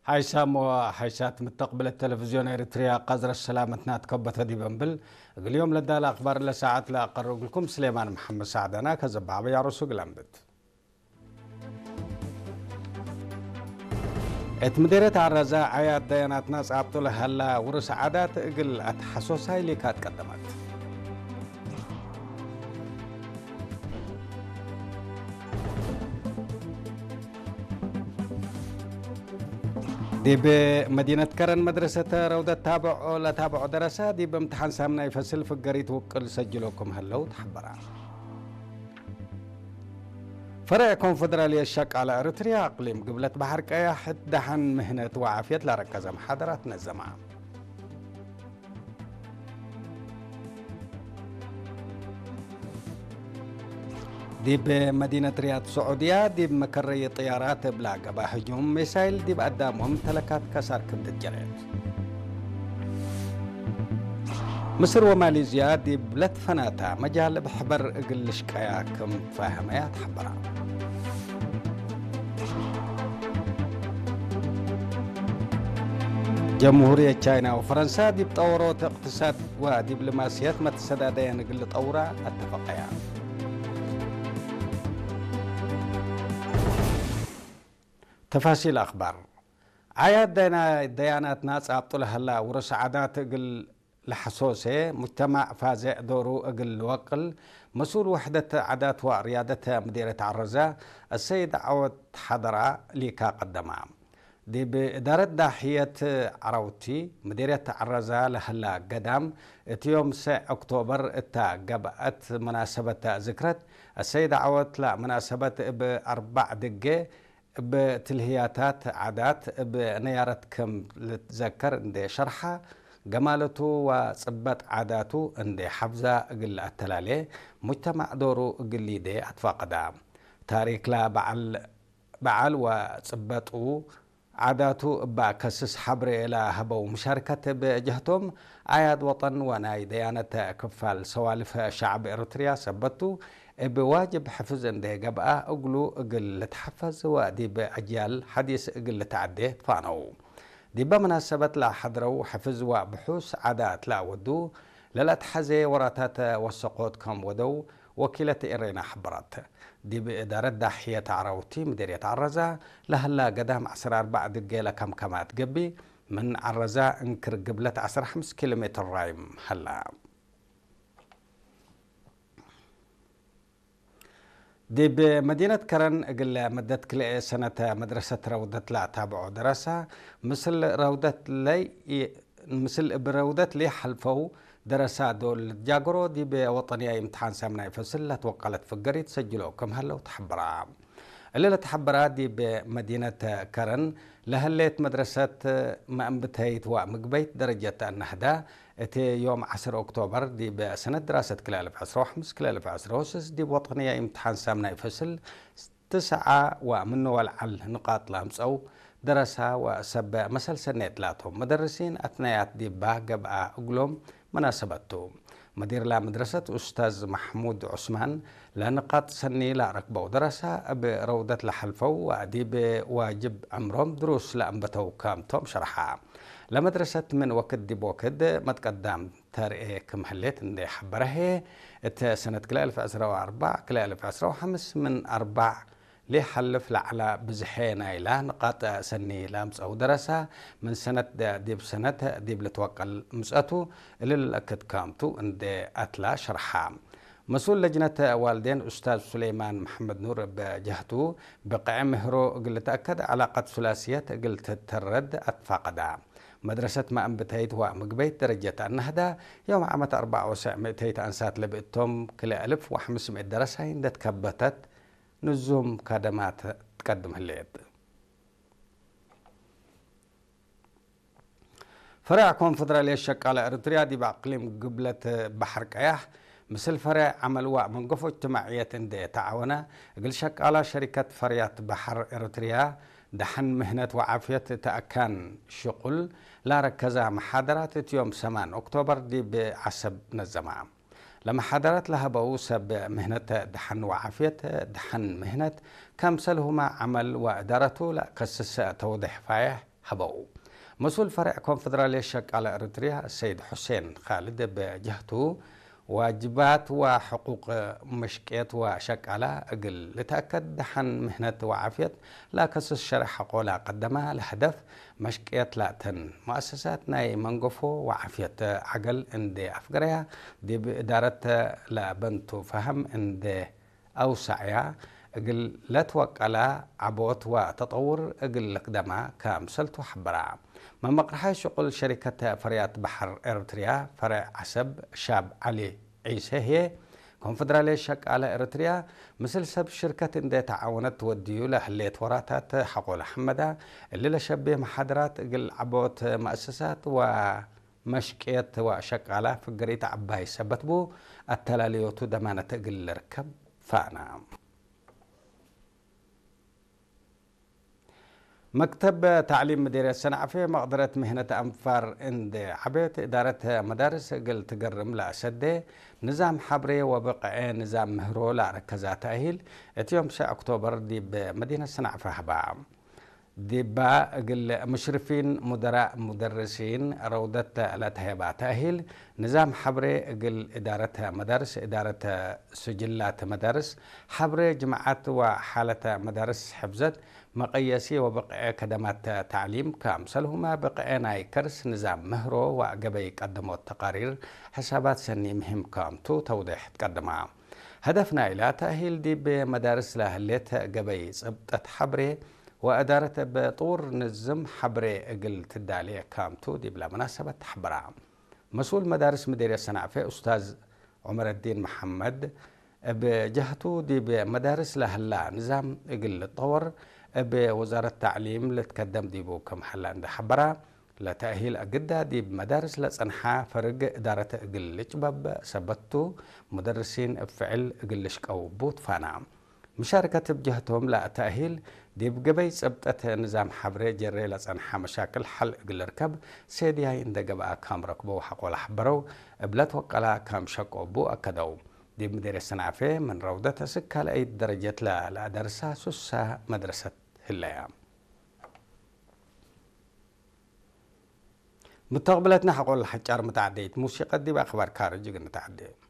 حيسام وحيسات مستقبل التلفزيون إريتريا قزر السلامتنا تكبت هدي بنبل اليوم لدى الأخبار لساعات لا أقرب لكم سليمان محمد سعدنا كزباب يا رسول قلمدت اتمديرت الرزاع عيات ديانات ناس عبطول هلا ورس عادات اقل اتحسوس هاي اللي كانت قدمت دي بمدينة كرن مدرسة روضة تابع دراسة دي بامتحان سامنا يفصل في القريت وقل سجلوكم هلو تحبرا فرع كونفدرالية الشك على إريتريا أقليم قبلت بحر كياح دحن مهنة وعافية لركز محاضرات نزمها دي بمدينة رياض سعودية دي بمكرية طيارات بلا قبا هجوم ميسايل دي بقدامهم ممتلكات كسر كبد الجريد مصر وماليزيا دي بلد فناتا مجال بحبر اقلش كياكم فاهميات حبرا جمهورية تشاينا وفرنسا دي بطورات اقتصاد ودبلوماسيات متسدادين قل طورة اتفقيا تفاصيل أخبار عياد ديانات ناس عبطول هلا ورس عادات اقل لحسوسه مجتمع فازع دورو اقل وقل مسؤول وحدة عادات وريادة مديرة عرزة السيد عود حضرة ليكا قدمها دي بإدارة داحية عروتي مديرة عرزة لهلا قدام يوم 9 أكتوبر اتا قبأت مناسبة ذكرت السيد عود لا مناسبة بأربع دقة بتلهياتات عادات بنيارتكم لتذكر اندي شرحة جمالته وصبت عاداته اندي حفظة اقل التلالي مجتمع دورو اقل دي اتفاقدا تاريخ لا بعل وصبته عاداته باكسس حبر الى هبو مشاركة بجهتهم عياد وطن وناي ديانة كفال سوالف شعب إريتريا سبتو بواجب حفظ اندي قبقى اقلو اقل تحفظ ودي بأجيال حديث اقل تعدي فانو دي بمناسبة لا حضروا حفظ وبحوث عادات لا ودو للأتحزي وراتات والسقوط كم ودو وكيلة إرينا حبرات دي بإدارة داحية عروتي مديرية عرزة لهلا قدام 14 دقيقة كم كمات قبي من عرزة انكر قبلة 15 كيلومتر رايم هلا دي بمدينة كرن قل مدت كل سنة مدرسة روضة لا تابعوا دراسة مثل بروضة لي حلفو دراسة دول جاقرو دي بوطنية امتحان سامنا يفصل توقلت في القرية سجلوا كم هلا وتحبرا الليلة تحبرا دي بمدينة كرن لهليت مدرسة ما انبتهيت ومقبيت درجة النهدة اتي يوم 10 أكتوبر دي بسنة دراسة كلالف عسرو حمس كلالف عسرو سس دي بوطنية امتحان سامنا يفصل 9 ومنه والعل نقاط لامس أو دراسة وسب مسل سنة لاتهم مدرسين أثناء دي باقبقى أقلهم مناسبته مدير لا مدرسة أستاذ محمود عثمان لنقاط سني لا ركبوا دراسة بروضة لحلفو ودي بواجب عمرهم دروس لأنبتو كامتهم شرحها لمدرسة من وكد دي بوكد ما تقدم تاريخ كم حليت اندي حبره سنة كلا 2004 كلا 2005 من 4 ليه حلف لعلى بزحين إلى نقاط سني لامس أو درسة من سنة دي بسنة دي بلتوقع مسأته اللي الأكد كامتو عند أتلا شرحها مسؤول لجنة والدين أستاذ سليمان محمد نور بجهته بقع مهرو قل تأكد علاقة ثلاثية قل تترد أتفاقدا مدرسة ما أنبتهيت ومقبيت درجة النهدة يوم عامة 400 أنسات لبئتهم كلا 1500 درسة عند تكبتت نزوم كادمات تقدم هالليل فرع كونفدرالية الشك على إريتريا دي بأقليم قبلة بحر كياح مثل فرع عمل من قفو اجتماعية دي تعاونة قل شك على شركة فريات بحر إريتريا دحن مهنة وعافية تأكان شغل لا ركزها محاضرات يوم 8 أكتوبر دي بعسب نزمها لما حضرت لها بوسب مهنة دحن وعافية دحن مهنة كمثلهما عمل وإدارته لا كسس توضيح فايح حبو مسؤول فرع كونفدرالية الشق على إريتريا السيد حسين خالد بجهته واجبات وحقوق مشكيت وشك على أقل لتأكد حن مهنة وعافية لا كسس الشرح حقولا قدمها لهدف مشكيت لا تن مؤسسات ناي منقفو وعافية عقل اندي أفقريها دي بإدارة لا بنتو فهم اندي أوسعيا أقل لا توقع عبوت وتطور أقل لقدمها كامسلت وحبرا ما مقرحة شغل شركة فريات بحر إريتريا فرع عسب شاب علي عيسى هي كونفدرالية شك على إريتريا مثل سب شركة اندي تعاونت وديو لحليت وراتات حقول حمدا اللي لشبه محاضرات قل عبوت مؤسسات ومشكيت وشك على فقريت عباي سبتبو التلاليوتو دمانة قل ركب فانا مكتب تعليم مديرية الصنعفة مقدرة مهنة أنفار عند عبيت إدارة مدارس قل تقرم لأسد نظام حبري وبقى نظام مهرو لركزات تأهيل يوم 6 أكتوبر دي بمدينة الصنعفة هبا دي با قل مشرفين مدراء مدرسين روضة لتهيبا تأهيل نظام حبري قل إدارة مدارس إدارة سجلات مدارس حبري جماعات وحالة مدارس حفظت مقياسي وبقى كدمات تعليم كامسلهما بقى ناي كرس نظام مهرو وقبي قدموا التقارير حسابات سني مهم كامتو توضيح تقدمها هدفنا إلى تأهيل دي بمدارس لهليت قبي صبتت حبري وأدارة بطور نظم حبري قل تدالي كامتو دي بلا مناسبة حبرا مسؤول مدارس مديرية الصنعفة أستاذ عمر الدين محمد بجهته دي بمدارس لهلا نظام قل الطور بوزارة التعليم لتقدم دي بو كم حلا عند حبرا لتأهيل أجدة دي بمدارس لصنحة فرق إدارة قل شباب سبتو مدرسين بفعل قلشك أو بوت فانا مشاركة بجهتهم لا تأهيل دي بقبي سبتت نظام حبري جري لصنحة مشاكل حل قل ركب سيدي هاي عند قبا كام ركبو حقو لحبرو بلا توقلا كام شكو بو أكدو دي مدير الصنعفة من روضة سكة لأي درجة لا درسها سوسة مدرسة هلايا متقبلتنا حقول الحجار متعديت موسيقى دي بأخبار كارجي نتعدي